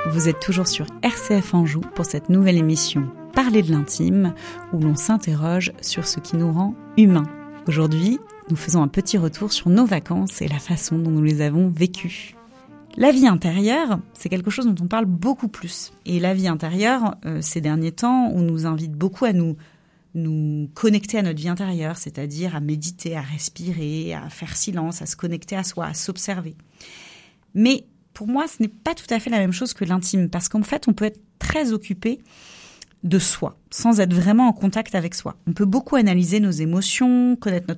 Vous êtes toujours sur RCF Anjou pour cette nouvelle émission Parler de l'intime, où l'on s'interroge sur ce qui nous rend humains. Aujourd'hui, nous faisons un petit retour sur nos vacances et la façon dont nous les avons vécues. La vie intérieure, c'est quelque chose dont on parle beaucoup plus. Et la vie intérieure, ces derniers temps, on nous invite beaucoup à nous connecter à notre vie intérieure, c'est-à-dire à méditer, à respirer, à faire silence, à se connecter à soi, à s'observer. Mais pour moi, ce n'est pas tout à fait la même chose que l'intime, parce qu'en fait, on peut être très occupé de soi, sans être vraiment en contact avec soi. On peut beaucoup analyser nos émotions, connaître